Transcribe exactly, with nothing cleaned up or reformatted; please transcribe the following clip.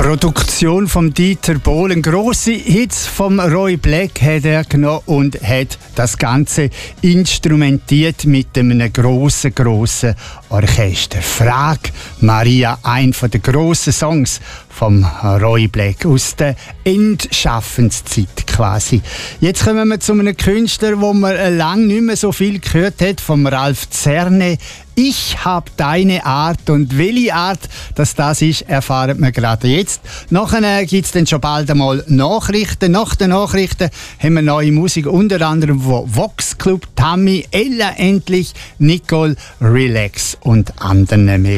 Produktion von Dieter Bohlen. Grosse Hits vom Roy Black hat er genommen und hat das Ganze instrumentiert mit einem grossen, grossen Orchester. Frag Maria, ein von den grossen Songs vom Roy Black aus der Endschaffenszeit quasi. Jetzt kommen wir zu einem Künstler, wo man lange nicht mehr so viel gehört hat, vom Ralf Zerne. Ich hab deine Art, und welche Art dass das ist, erfahren wir gerade jetzt. Nachher gibt es dann schon bald einmal Nachrichten. Nach den Nachrichten haben wir neue Musik, unter anderem von Vox Club, Tammy, Ella endlich, Nicole, Relax und anderen mehr.